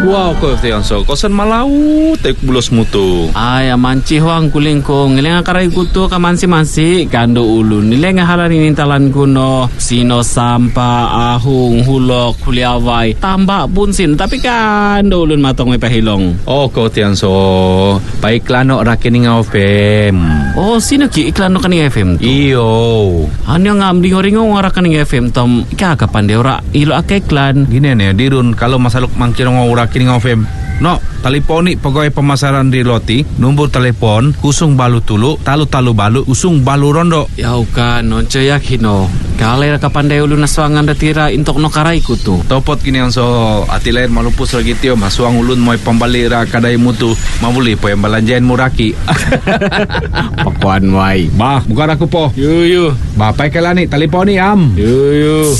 Wow, ko tiang so. Kosan malau tek bulos mutu. Ay, manci huang kuling ko. Ngilang akaray kutu ka mansi-mansi. Kando ulun. Nileng halan inintalan kuno. Sino sampa, ahung, hulok, kuliaway. Tambak punsin. Tapi kando ulun matong may pahilong. Oh, ko tiang so. Paiklano rakining FM. Oh, sino ki iklan no kaning FM tu? Iyo. Ano nga amding ringo ngara kaning FM tom. Ikakapan de ora ilo ake iklan. Gini nih, dirun kalau masaluk mangkirong rakining FM. No, teleponi pegawai pemasaran di Loti, nombor telepon 0 balu tulu, talu balu, usung balu rondo. Ya uka nonco yakino. Kalai kapan de ulun naswangan datira intok no karai kutu. Topot gini yang so ati lain malupus lagi tio masuang ulun moy pembali ra kadai mutu mabuli po yang balanjain muraki. Pakuan wai. Bah, bukan aku po. Yu. Bapak kelani teleponi am. Yu.